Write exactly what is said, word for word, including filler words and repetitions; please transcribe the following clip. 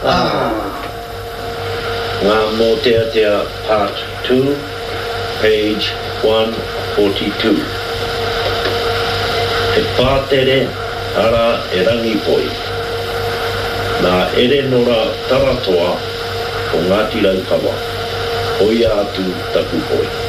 Ngā Moteatea Part two, page one forty-two. He pātere ara e rangi poi. Nā ere nora taratoa o Ngāti Raukawa. Hoi atu taku poi.